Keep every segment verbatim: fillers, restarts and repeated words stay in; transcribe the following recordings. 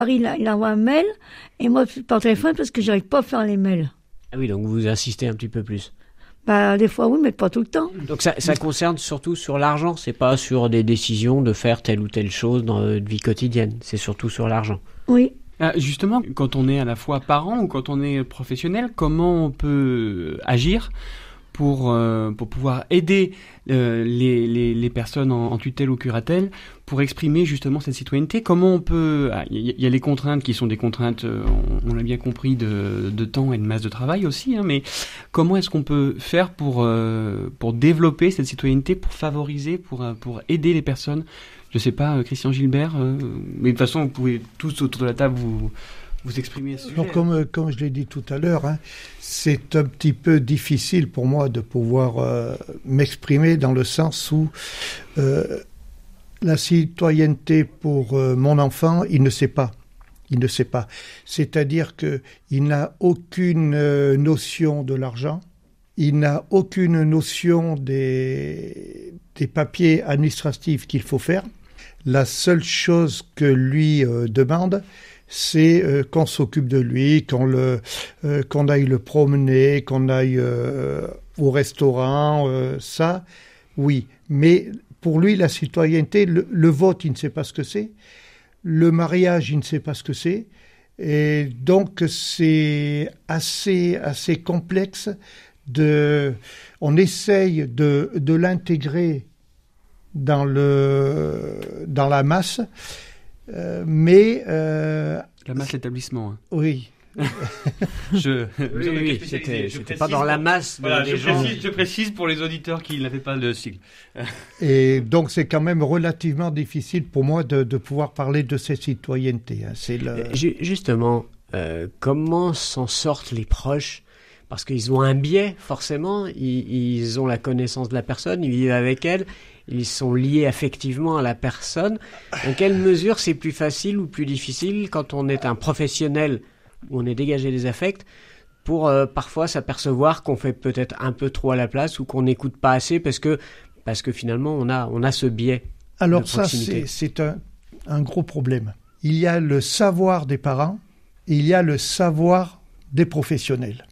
Il, il envoie un mail et moi par téléphone parce que j'arrive pas à faire les mails. Ah oui, donc vous insistez un petit peu plus. Bah, des fois oui, mais pas tout le temps. Donc ça, ça concerne surtout sur l'argent, c'est pas sur des décisions de faire telle ou telle chose dans notre vie quotidienne, c'est surtout sur l'argent. Oui. Ah, justement, quand on est à la fois parent ou quand on est professionnel, comment on peut agir pour, euh, pour pouvoir aider euh, les, les, les personnes en, en tutelle ou curatelle pour exprimer justement cette citoyenneté? Comment on peut... Il ah, y, y a les contraintes qui sont des contraintes, euh, on, on l'a bien compris, de, de temps et de masse de travail aussi, hein, mais comment est-ce qu'on peut faire pour, euh, pour développer cette citoyenneté, pour favoriser, pour, pour aider les personnes? Je sais pas, euh, Christian Gilbert, euh, mais de toute façon, vous pouvez tous autour de la table vous... vous exprimez à ce sujet. Alors, comme, comme je l'ai dit tout à l'heure, hein, c'est un petit peu difficile pour moi de pouvoir euh, m'exprimer dans le sens où euh, la citoyenneté pour euh, mon enfant, il ne sait pas. Il ne sait pas. C'est-à-dire qu'il n'a aucune euh, notion de l'argent, il n'a aucune notion des, des papiers administratifs qu'il faut faire. La seule chose que lui euh, demande, c'est euh, qu'on s'occupe de lui, qu'on, le, euh, qu'on aille le promener, qu'on aille euh, au restaurant, euh, ça, oui. Mais pour lui, la citoyenneté, le, le vote, il ne sait pas ce que c'est. Le mariage, il ne sait pas ce que c'est. Et donc, c'est assez, assez complexe. De, on essaye de, de l'intégrer dans, le, dans la masse. Euh, mais euh, la masse l'établissement. Hein. Oui. je, oui, oui, oui, c'était, c'était pas dans la masse. Voilà, des je, gens. précise, je précise pour les auditeurs qui n'avaient pas le sigle. Et donc c'est quand même relativement difficile pour moi de, de pouvoir parler de cette citoyenneté. Hein. C'est le... Justement, euh, comment s'en sortent les proches? Parce qu'ils ont un biais, forcément. Ils, ils ont la connaissance de la personne, ils vivent avec elle. Ils sont liés affectivement à la personne. Dans quelle mesure c'est plus facile ou plus difficile quand on est un professionnel où on est dégagé des affects pour euh, parfois s'apercevoir qu'on fait peut-être un peu trop à la place ou qu'on n'écoute pas assez parce que, parce que finalement on a, on a ce biais. Alors de ça, c'est, c'est un, un gros problème. Il y a le savoir des parents et il y a le savoir des professionnels.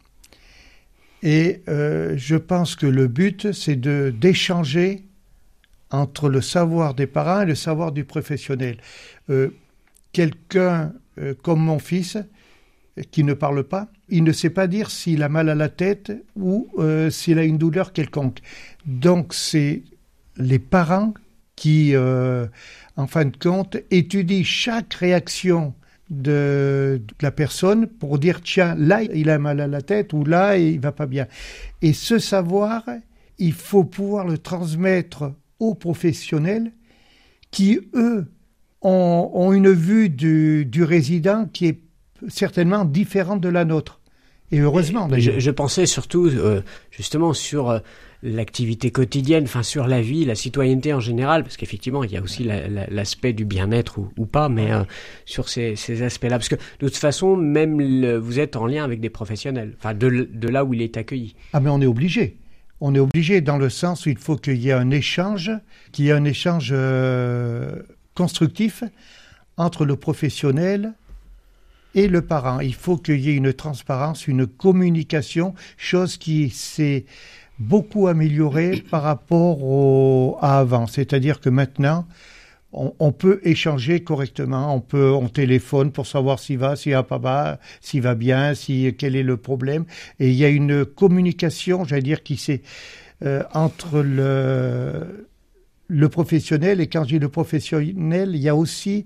Et euh, je pense que le but, c'est de, d'échanger entre le savoir des parents et le savoir du professionnel. Euh, quelqu'un euh, comme mon fils, qui ne parle pas, il ne sait pas dire s'il a mal à la tête ou euh, s'il a une douleur quelconque. Donc c'est les parents qui, euh, en fin de compte, étudient chaque réaction de, de la personne pour dire tiens, là il a mal à la tête ou là il va pas bien. Et ce savoir, il faut pouvoir le transmettre aux professionnels qui, eux, ont, ont une vue du, du résident qui est certainement différente de la nôtre. Et heureusement, d'ailleurs. Je, je pensais surtout, euh, justement, sur euh, l'activité quotidienne, enfin sur la vie, la citoyenneté en général, parce qu'effectivement, il y a aussi la, la, l'aspect du bien-être ou, ou pas, mais euh, sur ces, ces aspects-là. Parce que, de toute façon, même le, vous êtes en lien avec des professionnels, enfin de, de là où il est accueilli. Ah, mais on est obligé. On est obligé dans le sens où il faut qu'il y ait un échange, qu'il y ait un échange euh, constructif entre le professionnel et le parent. Il faut qu'il y ait une transparence, une communication, chose qui s'est beaucoup améliorée par rapport au, à avant. C'est-à-dire que maintenant, on, on peut échanger correctement, on peut, on téléphone pour savoir s'il va, s'il va pas va, s'il va bien, si, quel est le problème. Et il y a une communication, j'allais dire, qui s'est euh, entre le, le professionnel, et quand je dis le professionnel, il y a aussi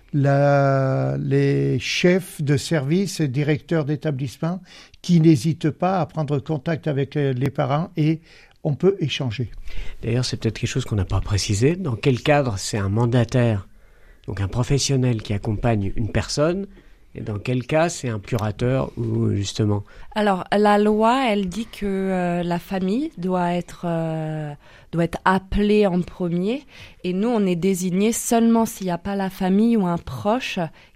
la, les chefs de service, directeurs d'établissement, qui n'hésitent pas à prendre contact avec les parents et on peut échanger. D'ailleurs, c'est peut-être quelque chose qu'on n'a pas précisé. Dans quel cadre c'est un mandataire, donc un professionnel qui accompagne une personne, et dans quel cas c'est un curateur ou justement? Alors, la loi, elle dit que euh, la famille doit être, euh, doit être appelée en premier. Et nous, on est désigné seulement s'il n'y a pas la famille ou un proche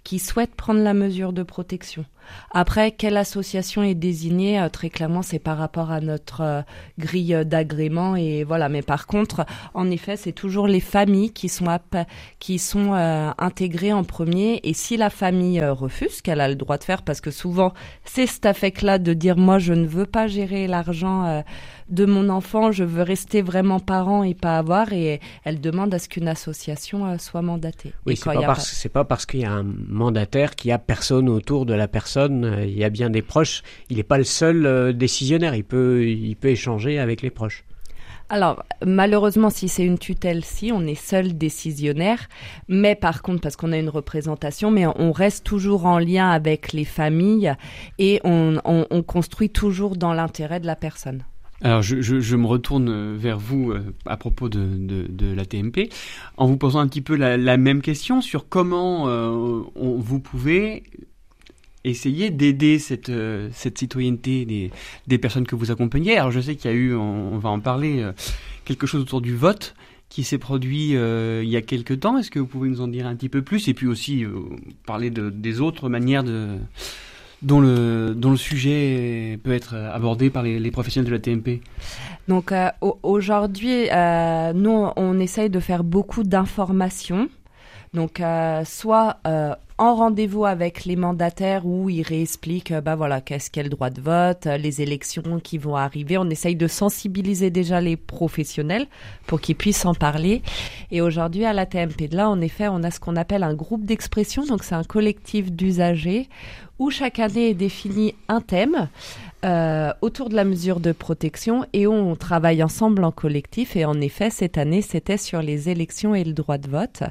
qui souhaitent prendre la mesure de protection. Après, quelle association est désignée, euh, très clairement, c'est par rapport à notre euh, grille d'agrément et voilà. Mais par contre, en effet, c'est toujours les familles qui sont app- qui sont euh, intégrées en premier. Et si la famille euh, refuse, ce qu'elle a le droit de faire, parce que souvent c'est cet affect-là de dire moi je ne veux pas gérer l'argent euh, de mon enfant, je veux rester vraiment parent et pas avoir, et elle demande à ce qu'une association euh, soit mandatée. Oui, et c'est pas, parce, pas... c'est pas parce qu'il y a un mandataire qu'il y a personne autour de la personne. Il y a bien des proches. Il n'est pas le seul euh, décisionnaire. Il peut, il peut échanger avec les proches. Alors, malheureusement, si c'est une tutelle, si, on est seul décisionnaire. Mais par contre, parce qu'on a une représentation, mais on reste toujours en lien avec les familles et on, on, on construit toujours dans l'intérêt de la personne. Alors, je, je, je me retourne vers vous euh, à propos de, de, de l'A T M P, en vous posant un petit peu la, la même question sur comment euh, on, vous pouvez essayer d'aider cette, euh, cette citoyenneté des, des personnes que vous accompagnez. Alors, je sais qu'il y a eu, on, on va en parler, euh, quelque chose autour du vote qui s'est produit euh, il y a quelques temps. Est-ce que vous pouvez nous en dire un petit peu plus? Et puis aussi euh, parler de, des autres manières de... Dont le, dont le sujet peut être abordé par les, les professionnels de la T M P. Donc euh, aujourd'hui, euh, nous, on essaye de faire beaucoup d'informations. Donc euh, soit euh, en rendez-vous avec les mandataires où ils réexpliquent euh, bah voilà, qu'est-ce qu'est le droit de vote, euh, les élections qui vont arriver. On essaye de sensibiliser déjà les professionnels pour qu'ils puissent en parler. Et aujourd'hui, à la T M P de là, en effet, on a ce qu'on appelle un groupe d'expression. Donc c'est un collectif d'usagers où chaque année est défini un thème euh, autour de la mesure de protection et où on travaille ensemble en collectif. Et en effet, cette année, c'était sur les élections et le droit de vote.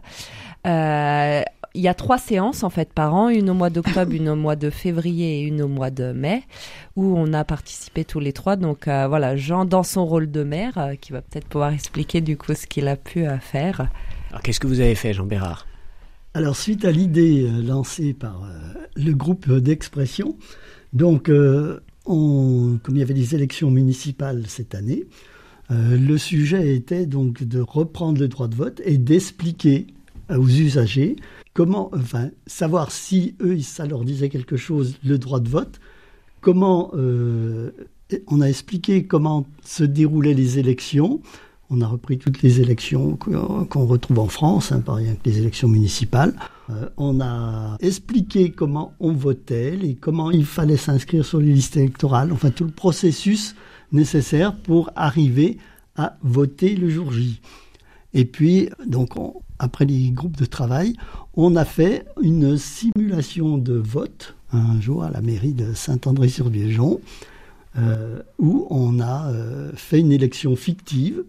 Euh, il y a trois séances en fait par an, une au mois d'octobre, une au mois de février et une au mois de mai, où on a participé tous les trois. Donc euh, voilà, Jean dans son rôle de maire, euh, qui va peut-être pouvoir expliquer du coup ce qu'il a pu euh, faire. Alors qu'est-ce que vous avez fait, Jean Bérard ? Alors suite à l'idée euh, lancée par euh, le groupe d'expression, donc euh, on, comme il y avait des élections municipales cette année, euh, le sujet était donc de reprendre le droit de vote et d'expliquer aux usagers comment, enfin, savoir si eux, ça leur disait quelque chose, le droit de vote, comment, euh, on a expliqué comment se déroulaient les élections. On a repris toutes les élections qu'on retrouve en France, hein, par exemple les élections municipales. Euh, on a expliqué comment on votait et comment il fallait s'inscrire sur les listes électorales, enfin tout le processus nécessaire pour arriver à voter le jour J. Et puis, donc, on, après les groupes de travail, on a fait une simulation de vote un jour à la mairie de Saint-André-sur-Vieuxjon, euh, où on a euh, fait une élection fictive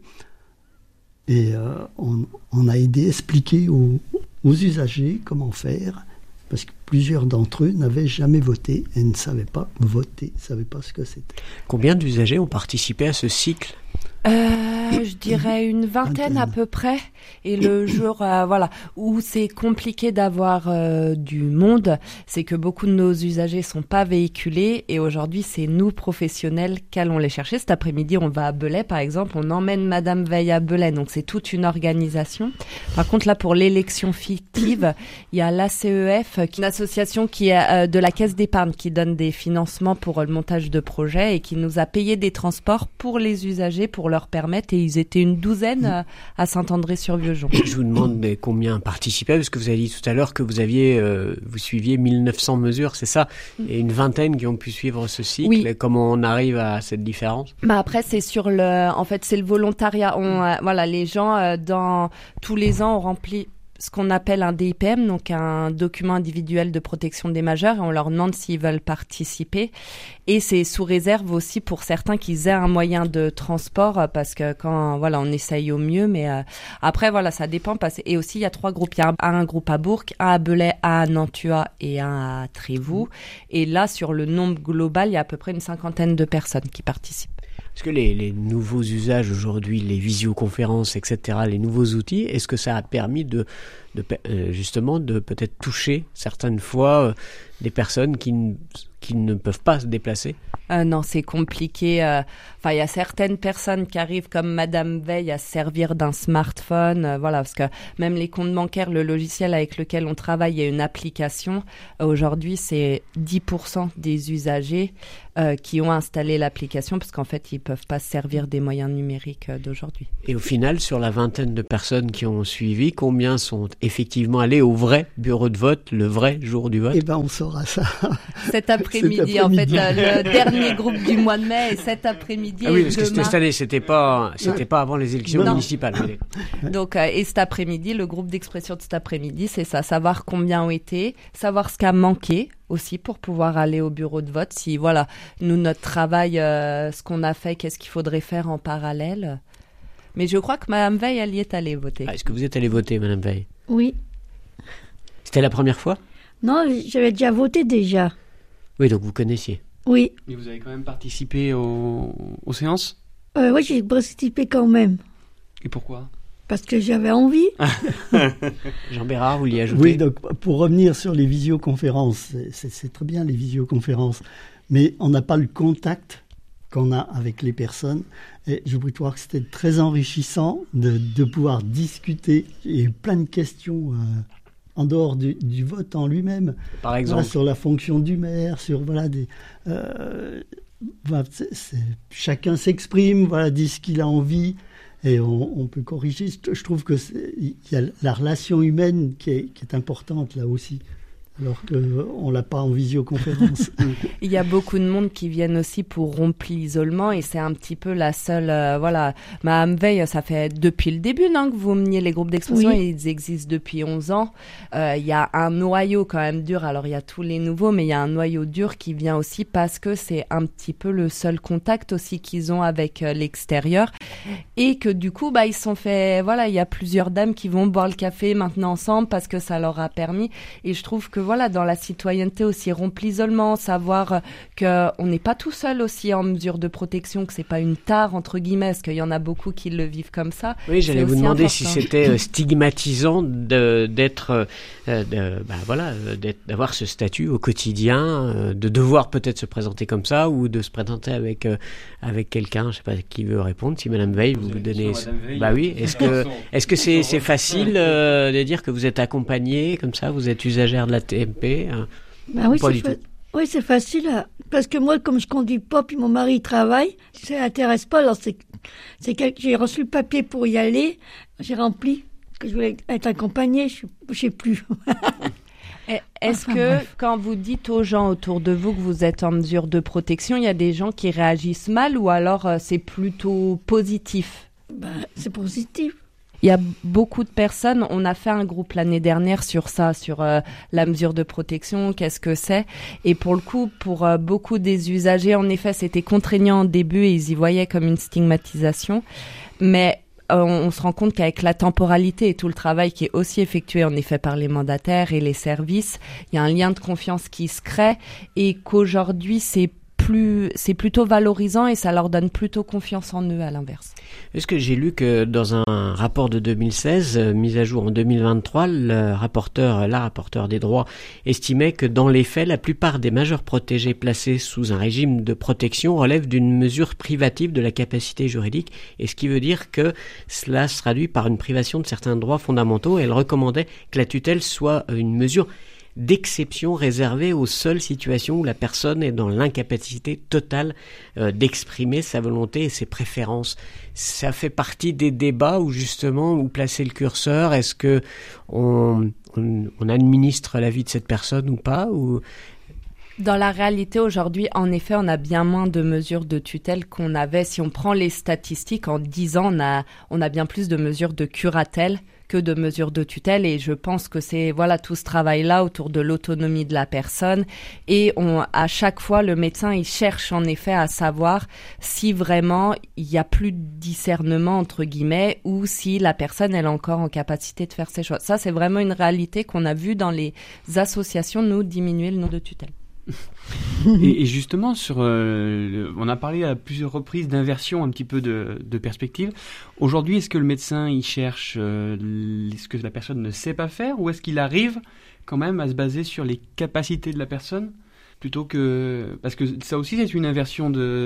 et euh, on, on a aidé à expliquer aux, aux usagers comment faire, parce que plusieurs d'entre eux n'avaient jamais voté et ne savaient pas voter, ne savaient pas ce que c'était. Combien d'usagers ont participé à ce cycle ? Euh, je dirais une vingtaine à peu près. Et le jour, euh, voilà, où c'est compliqué d'avoir euh, du monde, c'est que beaucoup de nos usagers sont pas véhiculés. Et aujourd'hui, c'est nous professionnels qu'allons les chercher. Cet après-midi, on va à Belay, par exemple. On emmène Madame Veil à Belay. Donc c'est toute une organisation. Par contre, là, pour l'élection fictive, il y a l'A C E F, une association qui est euh, de la Caisse d'épargne, qui donne des financements pour euh, le montage de projets et qui nous a payé des transports pour les usagers, pour leur permettre, et ils étaient une douzaine à, à Saint-André-sur-Vieuxjon. Je vous demande mais combien participaient, parce que vous avez dit tout à l'heure que vous aviez, euh, vous suiviez mille neuf cents mesures, c'est ça, et une vingtaine qui ont pu suivre ce cycle. Oui. Comment on arrive à cette différence ? Bah après, c'est sur le, en fait, c'est le volontariat. On, euh, voilà, les gens euh, dans tous les ans ont rempli ce qu'on appelle un D I P M, donc un document individuel de protection des majeurs, et on leur demande s'ils veulent participer. Et c'est sous réserve aussi pour certains qu'ils aient un moyen de transport, parce que quand, voilà, on essaye au mieux, mais euh, après, voilà, ça dépend. Parce, et aussi, il y a trois groupes. Il y a un, un groupe à Bourg, un à Belay, un à Nantua et un à Trévoux. Et là, sur le nombre global, il y a à peu près une cinquantaine de personnes qui participent. Est-ce que les, les nouveaux usages aujourd'hui, les visioconférences, et cetera, les nouveaux outils, est-ce que ça a permis de, de euh, justement de peut-être toucher certaines fois euh, des personnes qui, n- qui ne peuvent pas se déplacer? Euh, non, c'est compliqué. euh, Enfin, il y a certaines personnes qui arrivent comme Madame Veil à se servir d'un smartphone, euh, voilà, parce que même les comptes bancaires, le logiciel avec lequel on travaille, il y a une application. Euh, aujourd'hui, c'est dix pour cent des usagers euh, qui ont installé l'application, parce qu'en fait, ils peuvent pas se servir des moyens numériques euh, d'aujourd'hui. Et au final, sur la vingtaine de personnes qui ont suivi, combien sont effectivement allés au vrai bureau de vote, le vrai jour du vote? Eh ben, on saura ça. Cet après-midi, Cet en fait, après-midi. euh, le dernier groupe du mois de mai, et cet après-midi. Ah oui, et parce que c'était demain. cette année, c'était pas, c'était pas avant les élections Non. municipales. Oui. Donc, euh, et cet après-midi, le groupe d'expression de cet après-midi, c'est ça, savoir combien ont été, savoir ce qu'a manqué aussi pour pouvoir aller au bureau de vote. Si, voilà, nous, notre travail, euh, ce qu'on a fait, qu'est-ce qu'il faudrait faire en parallèle. Mais je crois que Mme Veil, elle y est allée voter. Ah, est-ce que vous êtes allé voter, Madame Veil? Oui. C'était la première fois? Non, j'avais déjà voté déjà. Oui, donc vous connaissiez. Oui. Et vous avez quand même participé aux, aux séances? Euh, oui, j'ai participé quand même. Et pourquoi? Parce que j'avais envie. Jean Bérard, vous l'y ajoutez? Oui, donc pour revenir sur les visioconférences, c'est, c'est, c'est très bien les visioconférences, mais on n'a pas le contact qu'on a avec les personnes. Et je voudrais voir que c'était très enrichissant de, de pouvoir discuter. Il y a eu plein de questions euh, en dehors du, du vote en lui-même. Par exemple. Voilà, sur la fonction du maire, sur voilà des. Euh, voilà, c'est, c'est, chacun s'exprime, voilà, dit ce qu'il a envie. Et on, on peut corriger. Je trouve que c'est, il y a la relation humaine qui est, qui est importante là aussi, alors qu'on ne l'a pas en visioconférence. Il y a beaucoup de monde qui viennent aussi pour rompre l'isolement et c'est un petit peu la seule... Euh, voilà, Mme Veil, ça fait depuis le début non, que vous meniez les groupes d'expression, Oui. et ils existent depuis onze ans. Euh, il y a un noyau quand même dur, alors il y a tous les nouveaux, mais il y a un noyau dur qui vient aussi parce que c'est un petit peu le seul contact aussi qu'ils ont avec euh, l'extérieur et que du coup, bah, ils se sont fait... Voilà, il y a plusieurs dames qui vont boire le café maintenant ensemble parce que ça leur a permis et je trouve que voilà, dans la citoyenneté aussi, rompre l'isolement, savoir que on n'est pas tout seul aussi en mesure de protection, que c'est pas une tare entre guillemets, parce qu'il y en a beaucoup qui le vivent comme ça. Oui, j'allais C'est vous aussi demander important. si c'était euh, stigmatisant de, d'être, euh, de, bah voilà, euh, d'être, d'avoir ce statut au quotidien, euh, de devoir peut-être se présenter comme ça ou de se présenter avec euh, avec quelqu'un. Je sais pas qui veut répondre. Si Madame Veil, vous, vous donnez. Veil, Bah oui. Est-ce que est-ce que c'est c'est facile euh, de dire que vous êtes accompagné comme ça, vous êtes usagère de la T M P hein? Ben oui, Pas c'est du fa- tout. oui, c'est facile. à- Parce que moi, comme je conduis pas, puis mon mari il travaille, ça l'intéresse pas. Alors c'est, c'est quel- j'ai reçu le papier pour y aller, j'ai rempli que je voulais être accompagnée. Je, je sais plus. Et Est-ce Enfin, que bref. quand vous dites aux gens autour de vous que vous êtes en mesure de protection, il y a des gens qui réagissent mal ou alors euh, c'est plutôt positif? Ben, c'est positif. Il y a beaucoup de personnes, on a fait un groupe l'année dernière sur ça, sur euh, la mesure de protection, qu'est-ce que c'est. Et pour le coup, pour euh, beaucoup des usagers, en effet, c'était contraignant au début et ils y voyaient comme une stigmatisation. Mais euh, on, on se rend compte qu'avec la temporalité et tout le travail qui est aussi effectué en effet par les mandataires et les services, il y a un lien de confiance qui se crée et qu'aujourd'hui, c'est plus, c'est plutôt valorisant et ça leur donne plutôt confiance en eux à l'inverse. Est-ce que j'ai lu que dans un rapport de deux mille seize, euh, mis à jour en deux mille vingt-trois, le rapporteur, la rapporteure des droits estimait que dans les faits, la plupart des majeurs protégés placés sous un régime de protection relèvent d'une mesure privative de la capacité juridique, et ce qui veut dire que cela se traduit par une privation de certains droits fondamentaux. Elle recommandait que la tutelle soit une mesure d'exception réservée aux seules situations où la personne est dans l'incapacité totale euh, d'exprimer sa volonté et ses préférences. Ça fait partie des débats où justement où placer le curseur. Est-ce que on, on, on administre la vie de cette personne ou pas ou... Dans la réalité, aujourd'hui, en effet, on a bien moins de mesures de tutelle qu'on avait. Si on prend les statistiques, en dix ans, on a, on a bien plus de mesures de curatelle que de mesures de tutelle. Et je pense que c'est voilà tout ce travail-là autour de l'autonomie de la personne. Et on, à chaque fois, le médecin, il cherche en effet à savoir si vraiment il y a plus de discernement, entre guillemets, ou si la personne, elle est encore en capacité de faire ses choix. Ça, c'est vraiment une réalité qu'on a vu dans les associations, nous, diminuer le nombre de tutelles. et, et justement, sur, euh, le, on a parlé à plusieurs reprises d'inversion un petit peu de, de perspective. Aujourd'hui, est-ce que le médecin, il cherche euh, ce que la personne ne sait pas faire, ou est-ce qu'il arrive quand même à se baser sur les capacités de la personne plutôt que... Parce que ça aussi, c'est une inversion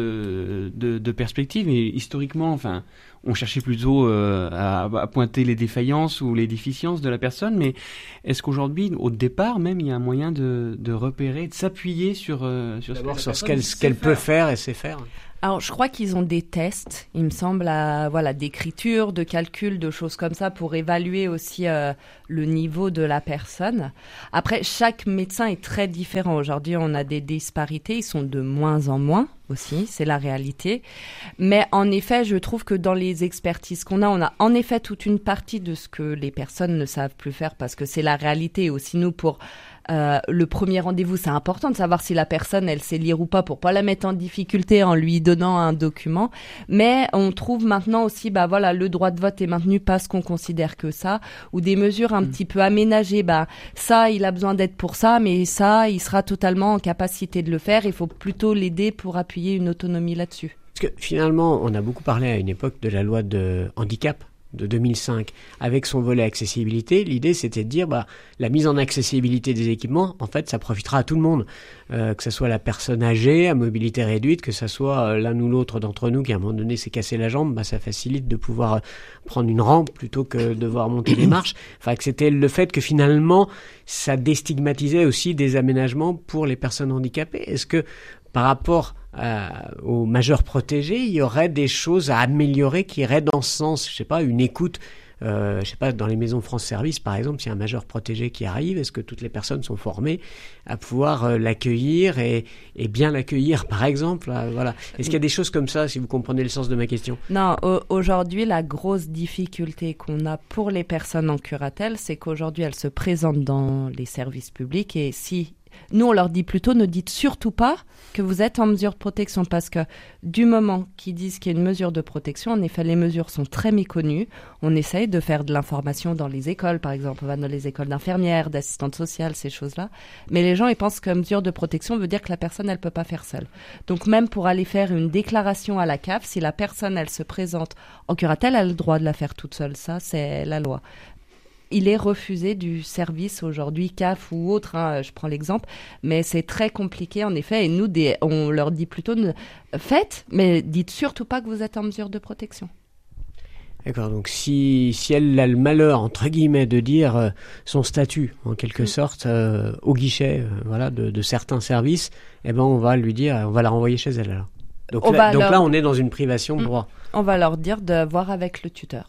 de, de, de perspective. Et historiquement, enfin, on cherchait plutôt euh, à, à pointer les défaillances ou les déficiences de la personne. Mais est-ce qu'aujourd'hui, au départ même, il y a un moyen de, de repérer, de s'appuyer sur, euh, sur, D'abord, ce, sur ce qu'elle, ce qu'elle peut faire et sait faire? Alors, je crois qu'ils ont des tests, il me semble, à, voilà, d'écriture, de calcul, de choses comme ça pour évaluer aussi euh, le niveau de la personne. Après, chaque médecin est très différent. Aujourd'hui, on a des disparités, ils sont de moins en moins aussi, c'est la réalité. Mais en effet, je trouve que dans les expertises qu'on a, on a en effet toute une partie de ce que les personnes ne savent plus faire parce que c'est la réalité. Aussi, nous, pour... Euh, le premier rendez-vous, c'est important de savoir si la personne, elle sait lire ou pas pour pas la mettre en difficulté en lui donnant un document. Mais on trouve maintenant aussi, bah voilà, le droit de vote est maintenu parce qu'on considère que ça, ou des mesures un mmh. petit peu aménagées. Bah ça, il a besoin d'aide pour ça, mais ça, il sera totalement en capacité de le faire. Il faut plutôt l'aider pour appuyer une autonomie là-dessus. Parce que finalement, on a beaucoup parlé à une époque de la loi de handicap de deux mille cinq, avec son volet accessibilité. L'idée, c'était de dire, bah, la mise en accessibilité des équipements, en fait, ça profitera à tout le monde, euh, que ce soit la personne âgée, à mobilité réduite, que ce soit euh, l'un ou l'autre d'entre nous qui, à un moment donné, s'est cassé la jambe, bah, ça facilite de pouvoir euh, prendre une rampe plutôt que de devoir monter des marches. Enfin, que c'était le fait que finalement, ça déstigmatisait aussi des aménagements pour les personnes handicapées. Est-ce que, par rapport Euh, aux majeurs protégés, il y aurait des choses à améliorer qui iraient dans ce sens? Je sais pas, une écoute, euh, je sais pas, dans les maisons France Service, par exemple, s'il y a un majeur protégé qui arrive, est-ce que toutes les personnes sont formées à pouvoir euh, l'accueillir et, et bien l'accueillir, par exemple? euh, Voilà. Est-ce qu'il y a des choses comme ça, si vous comprenez le sens de ma question? Non, au- aujourd'hui, la grosse difficulté qu'on a pour les personnes en curatelle, c'est qu'aujourd'hui, elles se présentent dans les services publics et si... Nous, on leur dit plutôt, ne dites surtout pas que vous êtes en mesure de protection parce que du moment qu'ils disent qu'il y a une mesure de protection, en effet, les mesures sont très méconnues. On essaye de faire de l'information dans les écoles, par exemple. On va dans les écoles d'infirmières, d'assistantes sociales, ces choses-là. Mais les gens, ils pensent que mesure de protection veut dire que la personne, elle peut pas faire seule. Donc, même pour aller faire une déclaration à la C A F, si la personne, elle se présente en curatelle, elle a le droit de la faire toute seule. Ça, c'est la loi. Il est refusé du service aujourd'hui, C A F ou autre, hein, je prends l'exemple, mais c'est très compliqué en effet. Et nous, des, on leur dit plutôt, ne, faites, mais dites surtout pas que vous êtes en mesure de protection. D'accord, donc si, si elle a le malheur, entre guillemets, de dire euh, son statut, en quelque mmh. sorte, euh, au guichet euh, voilà, de, de certains services, eh ben on va lui dire, on va la renvoyer chez elle alors. Donc, là, donc leur... là, on est dans une privation de droit. On va leur dire de voir avec le tuteur.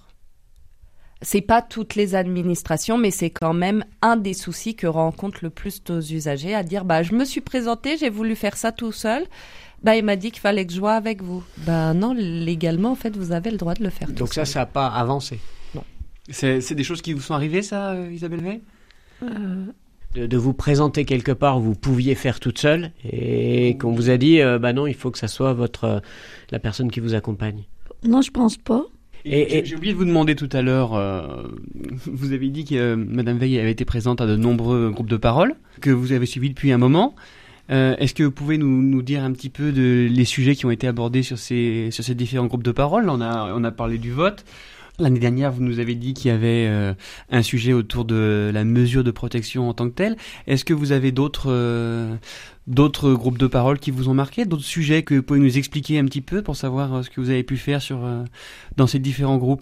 C'est pas toutes les administrations, mais c'est quand même un des soucis que rencontrent le plus nos usagers, à dire bah je me suis présenté, j'ai voulu faire ça tout seul, bah il m'a dit qu'il fallait que je voie avec vous. Bah non, légalement en fait vous avez le droit de le faire. Donc tout ça, seul. ça n'a pas avancé. Non. C'est, c'est des choses qui vous sont arrivées, ça, euh, Isabelle Veil Euh, De, de vous présenter quelque part où vous pouviez faire toute seule et qu'on vous a dit euh, bah non, il faut que ça soit votre euh, la personne qui vous accompagne. non, je pense pas. Et, et... J'ai oublié de vous demander tout à l'heure, euh, vous avez dit que euh, Madame Veil avait été présente à de nombreux groupes de parole, que vous avez suivis depuis un moment. Euh, est-ce que vous pouvez nous, nous dire un petit peu de, les sujets qui ont été abordés sur ces, sur ces différents groupes de parole? On a, on a parlé du vote. L'année dernière, vous nous avez dit qu'il y avait euh, un sujet autour de la mesure de protection en tant que telle. Est-ce que vous avez d'autres, euh, d'autres groupes de parole qui vous ont marqué, d'autres sujets que vous pouvez nous expliquer un petit peu pour savoir euh, ce que vous avez pu faire sur, euh, dans ces différents groupes?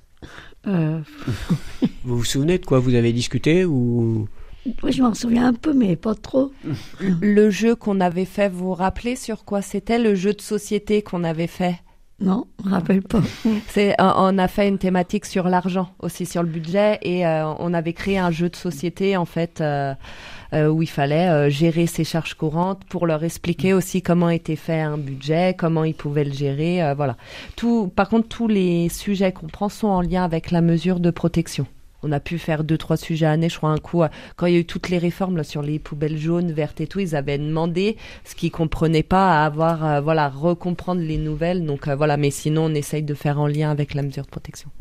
Euh... Vous vous souvenez de quoi vous avez discuté ou... Moi, je m'en souviens un peu, mais pas trop. Le jeu qu'on avait fait, vous vous rappelez sur quoi c'était, le jeu de société qu'on avait fait? Non, je ne me rappelle pas. C'est, on a fait une thématique sur l'argent, aussi sur le budget, et euh, on avait créé un jeu de société, en fait, euh, euh, où il fallait euh, gérer ses charges courantes pour leur expliquer aussi comment était fait un budget, comment ils pouvaient le gérer, euh, voilà. Tout, par contre, tous les sujets qu'on prend sont en lien avec la mesure de protection. On a pu faire deux, trois sujets à l'année. Je crois un coup, quand il y a eu toutes les réformes là, sur les poubelles jaunes, vertes et tout, ils avaient demandé ce qu'ils comprenaient pas à avoir, euh, voilà, recomprendre les nouvelles. Donc euh, voilà, mais sinon on essaye de faire en lien avec la mesure de protection.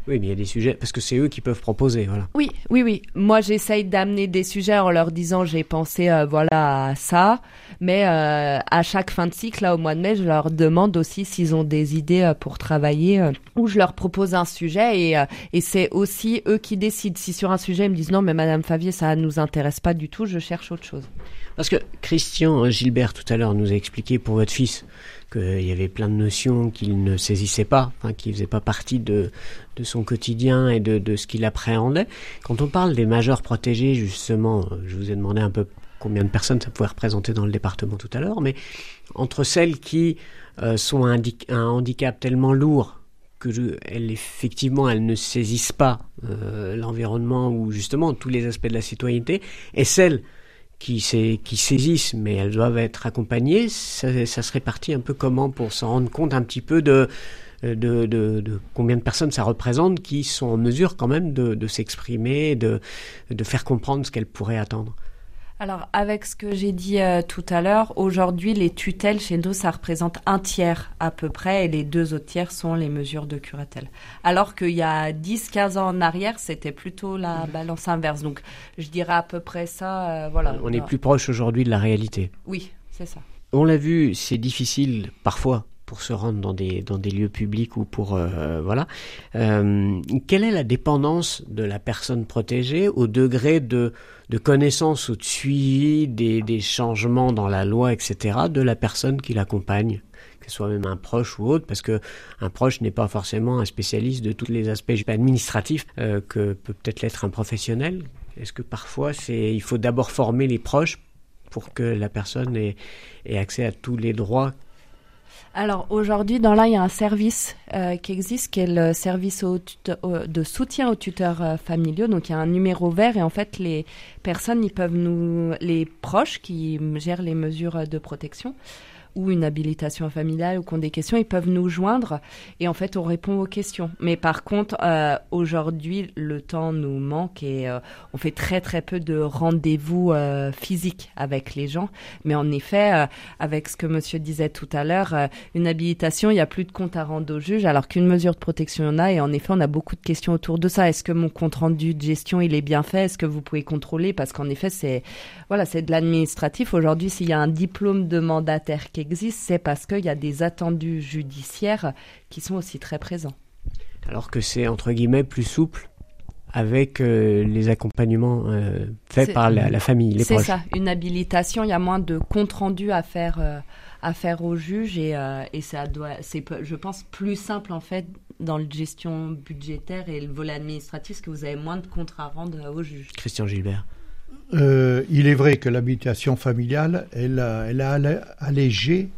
Oui, mais il y a des sujets, parce que c'est eux qui peuvent proposer, voilà. Oui, oui, oui. Moi, j'essaye d'amener des sujets en leur disant, j'ai pensé, euh, voilà, à ça. Mais euh, à chaque fin de cycle, là, au mois de mai, je leur demande aussi s'ils ont des idées euh, pour travailler, euh, ou je leur propose un sujet et, euh, et c'est aussi eux qui décident. Si sur un sujet, ils me disent, non, mais Madame Favier, ça nous intéresse pas du tout, je cherche autre chose. Parce que Christian Gilbert, tout à l'heure, nous a expliqué pour votre fils qu'il y avait plein de notions qu'il ne saisissait pas, enfin, qui ne faisaient pas partie de, de son quotidien et de, de ce qu'il appréhendait. Quand on parle des majeurs protégés, justement, je vous ai demandé un peu combien de personnes ça pouvait représenter dans le département tout à l'heure, mais entre celles qui euh, sont un, un handicap tellement lourd que je, elles, effectivement, elles ne saisissent pas euh, l'environnement ou justement tous les aspects de la citoyenneté, et celles qui, qui saisissent, mais elles doivent être accompagnées, ça, ça se répartit un peu comment pour s'en rendre compte un petit peu de, de, de, de combien de personnes ça représente qui sont en mesure quand même de, de s'exprimer, de, de faire comprendre ce qu'elles pourraient attendre. Alors, avec ce que j'ai dit euh, tout à l'heure, aujourd'hui, les tutelles chez nous, ça représente un tiers à peu près, et les deux autres tiers sont les mesures de curatelle. Alors qu'il y a dix quinze ans en arrière, c'était plutôt la balance inverse. Donc, je dirais à peu près ça, euh, voilà. On est plus proche aujourd'hui de la réalité. Oui, c'est ça. On l'a vu, c'est difficile parfois pour se rendre dans des, dans des lieux publics ou pour... Euh, voilà. Euh, quelle est la dépendance de la personne protégée au degré de, de connaissance ou de suivi des, des changements dans la loi, et cetera, de la personne qui l'accompagne, que ce soit même un proche ou autre, parce que un proche n'est pas forcément un spécialiste de tous les aspects administratifs euh, que peut peut-être l'être un professionnel. Est-ce que parfois, c'est, il faut d'abord former les proches pour que la personne ait, ait accès à tous les droits? Alors aujourd'hui, dans là, il y a un service euh, qui existe, qui est le service au tuteur, au, de soutien aux tuteurs euh, familiaux. Donc il y a un numéro vert et en fait les personnes, ils peuvent nous, les proches qui gèrent les mesures de protection ou une habilitation familiale ou qui ont des questions, ils peuvent nous joindre et en fait on répond aux questions. Mais par contre, euh, aujourd'hui, le temps nous manque et euh, on fait très très peu de rendez-vous euh, physiques avec les gens. Mais en effet, euh, avec ce que monsieur disait tout à l'heure, euh, une habilitation, il n'y a plus de compte à rendre au juge, alors qu'une mesure de protection, il y en a et en effet, on a beaucoup de questions autour de ça. Est-ce que mon compte rendu de gestion, il est bien fait? Est-ce que vous pouvez contrôler? Parce qu'en effet, c'est, voilà, c'est de l'administratif. Aujourd'hui, s'il y a un diplôme de mandataire qui existe, c'est parce qu'il y a des attendus judiciaires qui sont aussi très présents. Alors que c'est, entre guillemets, plus souple avec euh, les accompagnements euh, faits c'est, par la, la famille, les c'est proches. C'est ça, une habilitation, il y a moins de compte rendu à faire, euh, à faire au juge et, euh, et ça doit, c'est, je pense, plus simple en fait dans la gestion budgétaire et le volet administratif, parce que vous avez moins de comptes à rendre au juge. Christian Gilbert. Euh, il est vrai que l'habilitation familiale, elle a, elle a allégé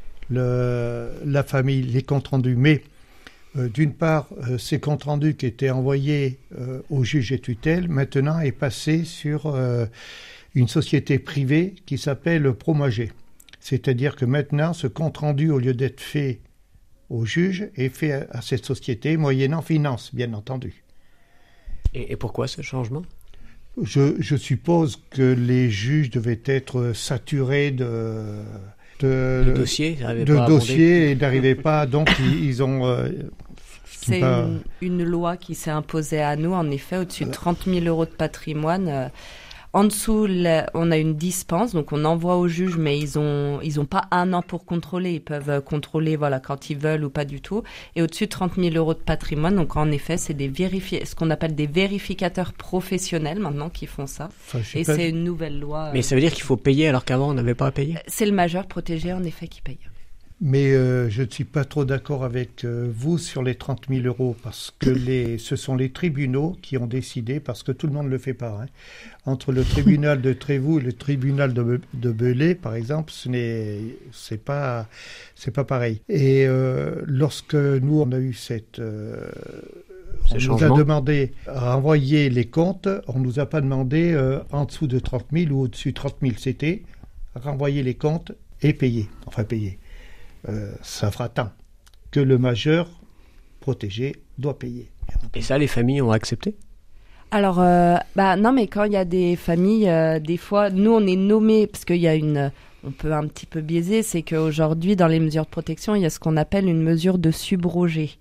le, la famille, les comptes rendus. Mais euh, d'une part, euh, ces comptes rendus qui étaient envoyés euh, au juge et tutelle, maintenant est passé sur euh, une société privée qui s'appelle Promagé. C'est-à-dire que maintenant, ce compte rendu, au lieu d'être fait au juge, est fait à, à cette société, moyennant finance, bien entendu. Et, et pourquoi ce changement ? Je, je suppose que les juges devaient être saturés de, de, de dossiers, de dossiers et n'arrivaient pas. Donc, ils, ils ont. Euh, C'est pas... une, une loi qui s'est imposée à nous, en effet, au-dessus de trente mille euros de patrimoine. Euh, en dessous, là, on a une dispense, donc on envoie au juge, mais ils ont ils ont pas un an pour contrôler. Ils peuvent contrôler, voilà, quand ils veulent ou pas du tout. Et au-dessus de trente mille euros de patrimoine, donc en effet, c'est des vérifi- ce qu'on appelle des vérificateurs professionnels maintenant qui font ça. Enfin, et pas... c'est une nouvelle loi. Mais ça veut dire qu'il faut payer alors qu'avant on n'avait pas à payer ? C'est le majeur protégé, en effet, qui paye. Mais euh, je ne suis pas trop d'accord avec euh, vous sur les trente mille euros, parce que les, ce sont les tribunaux qui ont décidé, parce que tout le monde ne le fait pas. Hein. Entre le tribunal de Trévoux et le tribunal de, de Belley, par exemple, ce n'est c'est pas, c'est pas pareil. Et euh, lorsque nous, on a eu cette... Euh, on nous changement. a demandé à renvoyer les comptes, on ne nous a pas demandé euh, en dessous de trente mille ou au-dessus de trente mille. C'était renvoyer les comptes et payer, enfin payer. Euh, ça fera tant que le majeur protégé doit payer. Et ça, les familles ont accepté ? Alors, euh, bah non, mais quand il y a des familles, euh, des fois, nous, on est nommés, parce qu'il y a une... On peut un petit peu biaiser, c'est qu'aujourd'hui, dans les mesures de protection, il y a ce qu'on appelle une mesure de subrogé.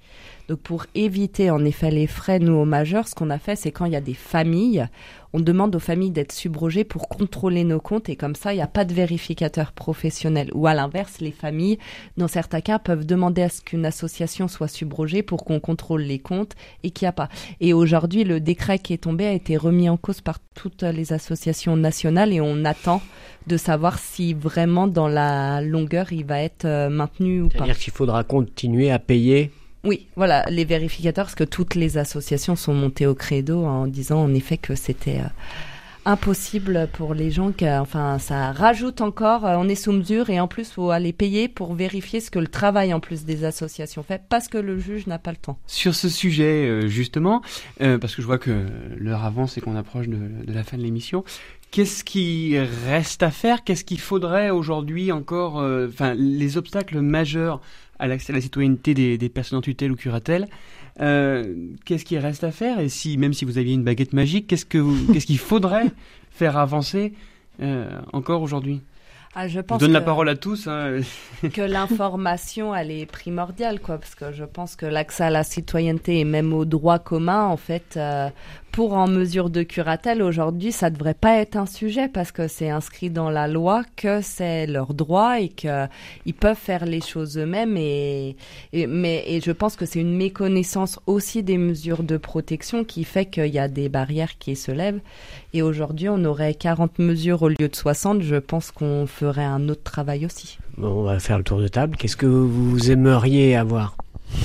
Donc pour éviter en effet les frais, nous aux majeurs, ce qu'on a fait, c'est quand il y a des familles, on demande aux familles d'être subrogées pour contrôler nos comptes et comme ça, il n'y a pas de vérificateur professionnel. Ou à l'inverse, les familles, dans certains cas, peuvent demander à ce qu'une association soit subrogée pour qu'on contrôle les comptes et qu'il n'y a pas. Et aujourd'hui, le décret qui est tombé a été remis en cause par toutes les associations nationales et on attend de savoir si vraiment dans la longueur, il va être maintenu ou pas. C'est-à-dire qu'il faudra continuer à payer. Oui, voilà, les vérificateurs, parce que toutes les associations sont montées au credo en disant en effet que c'était euh, impossible pour les gens, que, enfin, ça rajoute encore, euh, on est sous mesure et en plus, il faut aller payer pour vérifier ce que le travail en plus des associations fait, parce que le juge n'a pas le temps. Sur ce sujet, euh, justement, euh, parce que je vois que l'heure avance et qu'on approche de, de la fin de l'émission, qu'est-ce qui reste à faire ? Qu'est-ce qu'il faudrait aujourd'hui encore, euh, enfin, les obstacles majeurs à l'accès à la citoyenneté des, des personnes en tutelle ou curatelle, euh, qu'est-ce qui reste à faire ? Et si, même si vous aviez une baguette magique, qu'est-ce que vous, qu'est-ce qu'il faudrait faire avancer euh, encore aujourd'hui ? Ah, je pense je donne que, la parole à tous. Hein. que l'information, elle est primordiale, quoi, parce que je pense que l'accès à la citoyenneté et même au droit commun, en fait, euh, pour en mesure de curatelle, aujourd'hui, ça devrait pas être un sujet parce que c'est inscrit dans la loi que c'est leur droit et qu'ils peuvent faire les choses eux-mêmes. Et, et, mais, et je pense que c'est une méconnaissance aussi des mesures de protection qui fait qu'il y a des barrières qui se lèvent. Et aujourd'hui, on aurait quarante mesures au lieu de soixante. Je pense qu'on ferait un autre travail aussi. Bon, on va faire le tour de table. Qu'est-ce que vous aimeriez avoir ?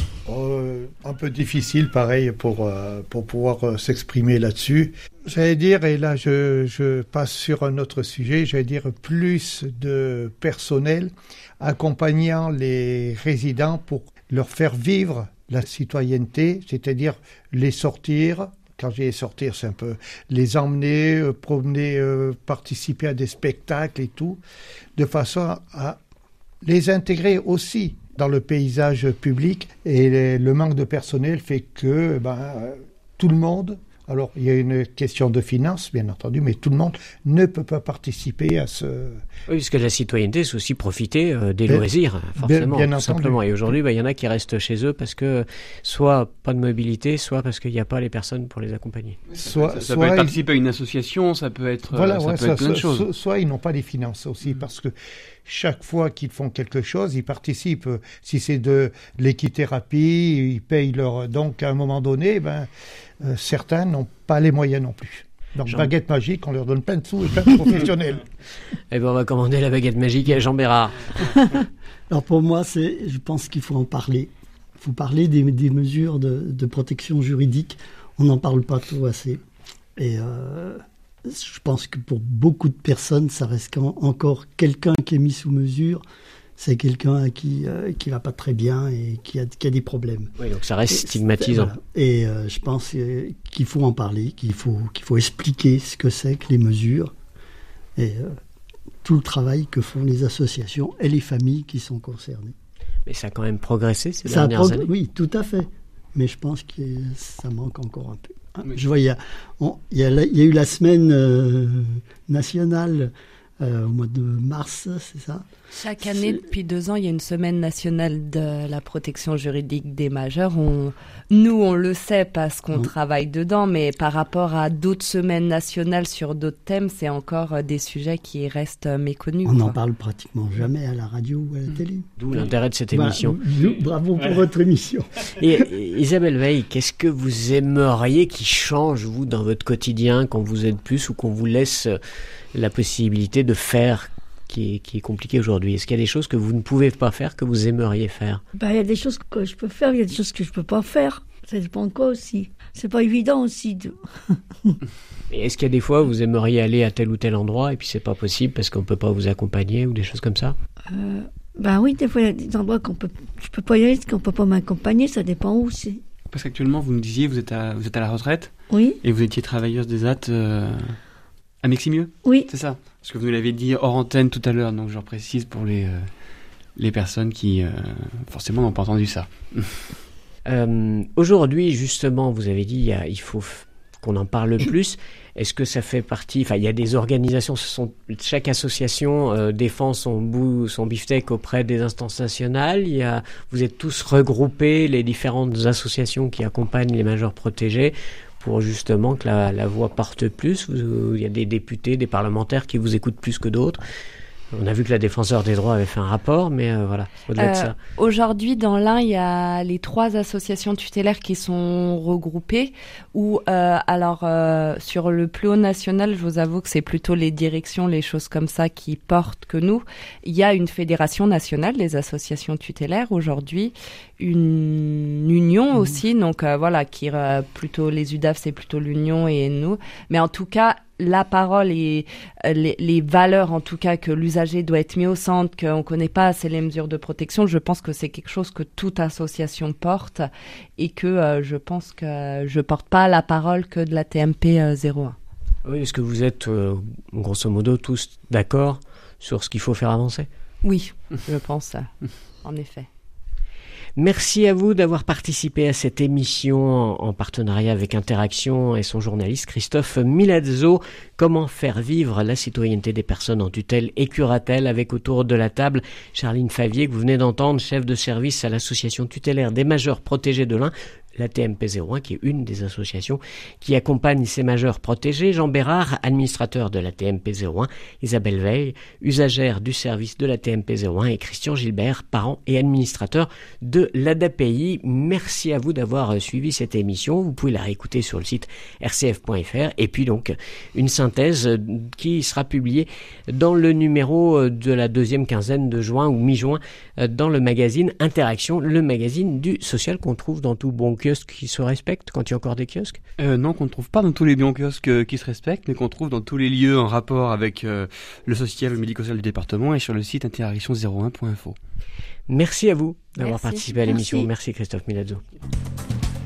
Euh, un peu difficile, pareil, pour, euh, pour pouvoir euh, s'exprimer là-dessus. J'allais dire, et là je, je passe sur un autre sujet, j'allais dire plus de personnel accompagnant les résidents pour leur faire vivre la citoyenneté, c'est-à-dire les sortir. Quand j'ai sortir, c'est un peu les emmener, euh, promener, euh, participer à des spectacles et tout, de façon à les intégrer aussi dans le paysage public. Et les, le manque de personnel fait que ben, euh, tout le monde, alors il y a une question de finances bien entendu, mais tout le monde ne peut pas participer à ce... Oui, parce que la citoyenneté, c'est aussi profiter euh, des bien, loisirs, forcément, bien, bien tout simplement. Et aujourd'hui, bah, il y en a qui restent chez eux parce que soit pas de mobilité, soit parce qu'il n'y a pas les personnes pour les accompagner. Soit, ça, ça soit peut être participer ils... à une association, ça peut être, voilà, ça ouais, peut ça, être plein de soit, choses. Soit, soit ils n'ont pas les finances aussi, mmh. parce que chaque fois qu'ils font quelque chose, ils participent. Si c'est de l'équithérapie, ils payent leur... Donc, à un moment donné, ben, euh, certains n'ont pas les moyens non plus. Donc, Jean... baguette magique, on leur donne plein de sous et plein de professionnels. Eh bien, on va commander la baguette magique à Jean Bérard. Alors, pour moi, c'est, je pense qu'il faut en parler. Il faut parler des, des mesures de, de protection juridique. On n'en parle pas trop assez. Et... Euh... je pense que pour beaucoup de personnes, ça reste encore quelqu'un qui est mis sous mesure. C'est quelqu'un à qui euh, qui va pas très bien et qui a, qui a des problèmes. Oui, donc ça reste et, stigmatisant. Voilà. Et euh, je pense euh, qu'il faut en parler, qu'il faut qu'il faut expliquer ce que c'est que les mesures et euh, tout le travail que font les associations et les familles qui sont concernées. Mais ça a quand même progressé ces ça dernières prog- années. Oui, tout à fait. Mais je pense que ça manque encore un peu. Oui. Je vois, il y a, on, il y a, il y a eu la semaine euh, nationale euh, au mois de mars, c'est ça ? Chaque année, depuis deux ans, il y a une semaine nationale de la protection juridique des majeurs. On, nous, on le sait parce qu'on mmh. travaille dedans, mais par rapport à d'autres semaines nationales sur d'autres thèmes, c'est encore des sujets qui restent méconnus. On n'en parle pratiquement jamais à la radio ou à la télé. D'où l'intérêt de cette émission. Voilà, bravo pour votre émission. Et, et Isabelle Veil, qu'est-ce que vous aimeriez qui change, vous, dans votre quotidien, quand vous êtes plus ou qu'on vous laisse la possibilité de faire Qui est, qui est compliqué aujourd'hui? Est-ce qu'il y a des choses que vous ne pouvez pas faire, que vous aimeriez faire? Ben, il y a des choses que je peux faire, il y a des choses que je ne peux pas faire. Ça dépend de quoi aussi. C'est pas évident aussi. De... Et est-ce qu'il y a des fois où vous aimeriez aller à tel ou tel endroit et puis c'est pas possible parce qu'on ne peut pas vous accompagner ou des choses comme ça? euh, Ben oui, des fois il y a des endroits qu'on peut, je peux pas y aller parce qu'on peut pas m'accompagner, ça dépend où c'est. Parce qu'actuellement, vous nous disiez, vous êtes à, vous êtes à la retraite. Oui. Et vous étiez travailleuse des A T euh, à Meximieux. Oui. C'est ça. Parce que vous nous l'avez dit hors antenne tout à l'heure, donc je reprécise pour les, euh, les personnes qui, euh, forcément, n'ont pas entendu ça. euh, aujourd'hui, justement, vous avez dit il, y a, il faut f- qu'on en parle plus. Est-ce que ça fait partie... Enfin, il y a des organisations, ce sont, chaque association euh, défend son, bout, son beefsteak auprès des instances nationales. Il y a, vous êtes tous regroupés, les différentes associations qui accompagnent les majeurs protégés, pour justement que la, la voix porte plus. Il y a des députés, des parlementaires qui vous écoutent plus que d'autres. On a vu que la défenseur des droits avait fait un rapport, mais euh, voilà, au-delà euh, de ça. Aujourd'hui, dans l'Ain, il y a les trois associations tutélaires qui sont regroupées, où, euh, alors, euh, sur le plus haut national, je vous avoue que c'est plutôt les directions, les choses comme ça qui portent que nous. Il y a une fédération nationale des associations tutélaires aujourd'hui, une union mmh. aussi, donc euh, voilà, qui euh, plutôt les U D A F, c'est plutôt l'union et nous. Mais en tout cas, la parole et les, les valeurs, en tout cas, que l'usager doit être mis au centre, qu'on ne connaît pas assez les mesures de protection, je pense que c'est quelque chose que toute association porte et que euh, je pense que je ne porte pas la parole que de la T M P euh, zéro un. Oui, est-ce que vous êtes, euh, grosso modo, tous d'accord sur ce qu'il faut faire avancer ? Oui, je pense, en effet. Merci à vous d'avoir participé à cette émission en partenariat avec Interaction et son journaliste Christophe Milazzo. Comment faire vivre la citoyenneté des personnes en tutelle et curatelle, avec autour de la table Charline Favier, que vous venez d'entendre, chef de service à l'association tutélaire des majeurs protégés de l'Ain, la T M P zéro un, qui est une des associations qui accompagne ces majeurs protégés. Jean Bérard, administrateur de la T M P zéro un, Isabelle Veil, usagère du service de la T M P zéro un, et Christian Gilbert, parent et administrateur de l'A D A P I. Merci à vous d'avoir suivi cette émission. Vous pouvez la réécouter sur le site r c f point f r, et puis donc une synthèse qui sera publiée dans le numéro de la deuxième quinzaine de juin ou mi-juin dans le magazine Interaction, le magazine du social qu'on trouve dans tout bon kiosque qui se respecte, quand il y a encore des kiosques euh, Non, qu'on ne trouve pas dans tous les bons kiosques euh, qui se respectent, mais qu'on trouve dans tous les lieux en rapport avec euh, le social, le médico-social du département, et sur le site interaction zéro un point info. Merci à vous d'avoir Merci. participé à l'émission. Merci, Merci Christophe Milazzo.